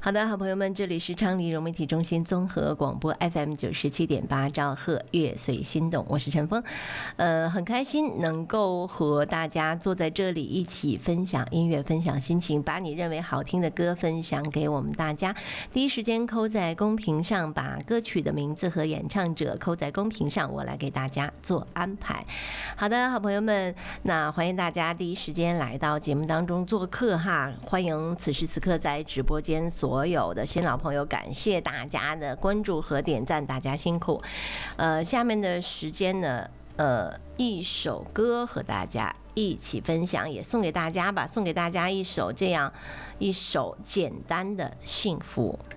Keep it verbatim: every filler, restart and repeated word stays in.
好的，好朋友们，这里是昌黎融媒体中心综合广播 F M 九十七点八兆赫乐随心动，我是陈峰，呃，很开心能够和大家坐在这里一起分享音乐，分享心情，把你认为好听的歌分享给我们大家。第一时间扣在公屏上，把歌曲的名字和演唱者扣在公屏上，我来给大家做安排。好的，好朋友们，那欢迎大家第一时间来到节目当中做客哈，欢迎此时此刻在直播间所所有的新老朋友，感谢大家的关注和点赞，大家辛苦。呃，下面的时间呢，呃，一首歌和大家一起分享，也送给大家吧，送给大家一首这样一首简单的幸福。